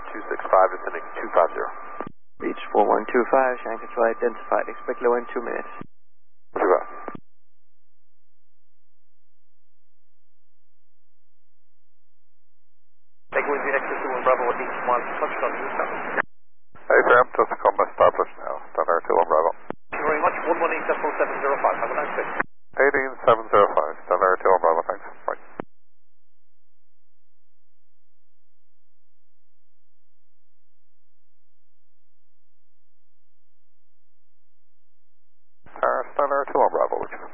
4125, descending 250. Beach 4125, Shanghai Control identified. Expect low in 2 minutes. 25. Take wind X21 Bravo at each 1, touchdown, Houston. Hey, Sam, just come established now. Thunder 21 Bravo. Thank you very much, 118.705, have a nice day. 18705, Thunder 21 Bravo, thanks. Bye. Thunder 21 Bravo, which